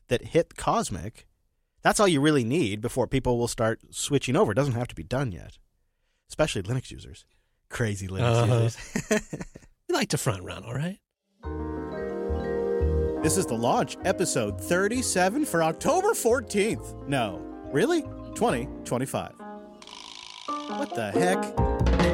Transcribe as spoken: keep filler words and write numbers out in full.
that hit Cosmic, that's all you really need before people will start switching over. It doesn't have to be done yet, especially Linux users. Crazy Linux Uh-huh. users. We like to front run, all right? This is The Launch, episode thirty-seven for October fourteenth. No, really? twenty twenty-five. What the heck?